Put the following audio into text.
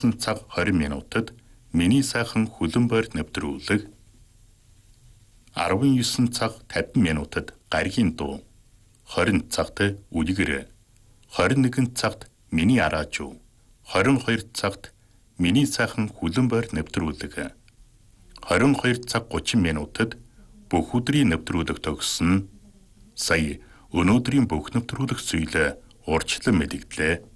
цаг 20 минутад миний сайхан хөлбөмбөөр нэвтрүүлэг, 19 цаг 50 минутад гаригийн дуу, 20 цагт үлгэр, 21 цагт миний араажуу, 22 цагт миний сайхан хөлбөмбөөр нэвтрүүлэг, 22 цаг 30 минутад бүх өдрийн нэвтрүүлэг төгссөн. Сая өнөөдрийн бүх нэвтрүүлэг зүйлээ урьдчилан мэдэгдлээ.